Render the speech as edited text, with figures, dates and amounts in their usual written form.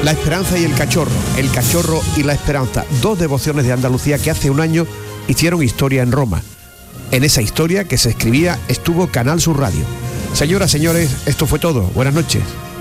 La Esperanza y el Cachorro y la Esperanza, dos devociones de Andalucía que hace un año hicieron historia en Roma. En esa historia que se escribía estuvo Canal Sur Radio. Señoras, señores, esto fue todo. Buenas noches.